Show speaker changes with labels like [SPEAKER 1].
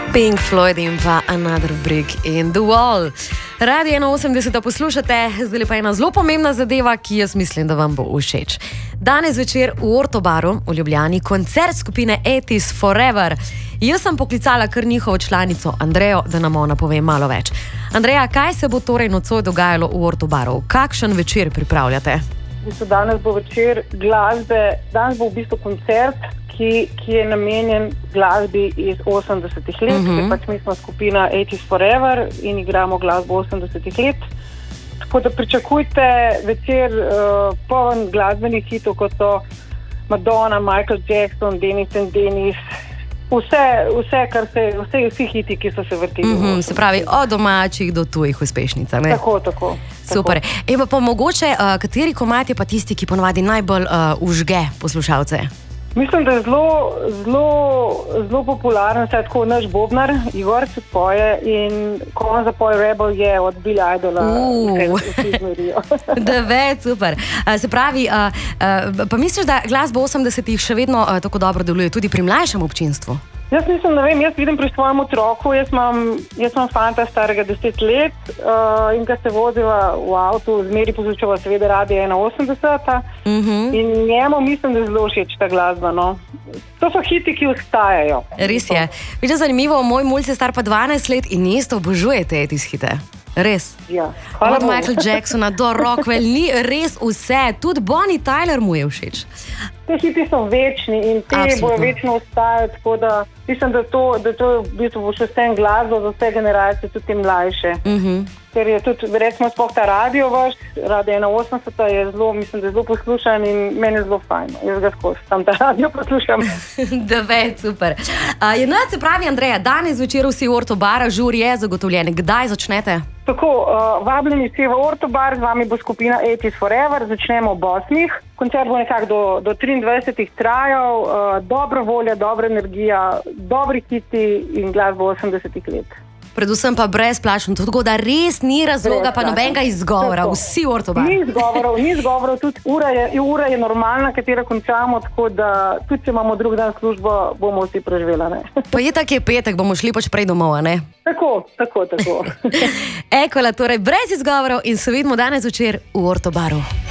[SPEAKER 1] Pink Floyd in pa Another Brick in the Wall. Radio 81 poslušate, zdaj pa ena zelo pomembna zadeva, ki jaz mislim, da vam bo všeč. Danes večer v Ortobaru v Ljubljani koncert skupine 80s Forever. Jaz sem poklicala kar njihovo članico Andrejo, da nam ona pove malo več. Andreja, kaj se bo torej nocoj dogajalo v Ortobaru? Kakšen večer pripravljate?
[SPEAKER 2] Danes bo večer glasbe, danes bo v bistvu koncert, ki je namenjen glasbi iz 80-ih let, ker pač mi smo skupina 80s Forever in igramo glasbo 80-ih let. Tako da pričakujte večer poln glasbenih hitov, kot so Madonna, Michael Jackson, Dennis and Dennis, vsi hiti, ki so se vrtili.
[SPEAKER 1] Se pravi, od domačih do tujih uspešnic, ne?
[SPEAKER 2] Tako.
[SPEAKER 1] Super. In pa mogoče, kateri komad je pa tisti, ki ponavadi najbolj užge poslušalce?
[SPEAKER 2] Mislim, da je zelo popularen, saj tako naš bobnar, Igor, se poje in ko on zapoje Rebel je od Billy Idola, vsi zmerijo.
[SPEAKER 1] Super. Se pravi, pa misliš, da glasba 80-ih še vedno tako dobro deluje tudi pri mlajšem občinstvu?
[SPEAKER 2] Jaz mislim, ne vem, jaz vidim pri svojem otroku, jaz imam fanta starega 10 let in ga se vozila v avtu, zmeri poslušala seveda Radio 81 in njemu mislim, da je zelo všeč ta glasba, no. To so hiti, ki ostajajo.
[SPEAKER 1] Res je. Viš, zanimivo, moj mulj je star pa 12 let in isto obožujete te hite. Res.
[SPEAKER 2] Ja.
[SPEAKER 1] Od Michael Jacksona do Rockwell, ni res vse. Tudi Bonnie Tyler mu je všeč.
[SPEAKER 2] Te hiti so večni in te bojo večno ostajati, tako da mislim, da to v bistvu bo še vsem glasbo za vse generacije, tudi mlajše. Ker je tudi, recimo, sploh ta radio vaš, Radio 81 je zelo, mislim, da je zelo poslušan in meni je zelo fajn. Jaz ga skozi tam ta radio poslušam.
[SPEAKER 1] Super. Se pravi, Andreja, danes večer vsi v Ortobara, žur je zagotovljen. Kdaj začnete?
[SPEAKER 2] Tako, vabljeni vsi v Ortobar, z vami bo skupina 80s Forever, začnemo ob 8. Koncert bo nekako do 23. trajal, dobra volja, dobra energija, dobri hiti in glasbo 80-ih let.
[SPEAKER 1] Predvsem pa brezplačno, tako da res ni razloga, pa nobenega izgovora, vsi v Ortobar.
[SPEAKER 2] Ni izgovorov, tudi ura je normalna, katera končamo, tako da tudi če imamo drug dan službo, bomo vsi preživela, ne.
[SPEAKER 1] Pa je tak je petek, bomo šli pač prej domov, ne?
[SPEAKER 2] Tako.
[SPEAKER 1] Ekola, torej brez izgovorov in se vidimo danes večer v Ortobaru.